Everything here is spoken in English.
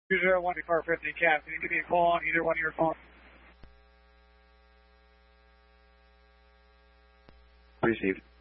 201-450 Cap. Can you give me a call on either one of your phones? Received.